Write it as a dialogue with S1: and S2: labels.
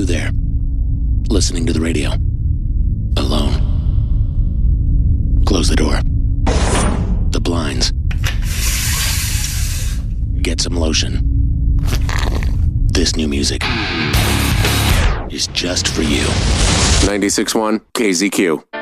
S1: there, listening to the radio, alone. Close the door. The blinds. Get some lotion. This new music is just for you.
S2: 96.1 KZQ.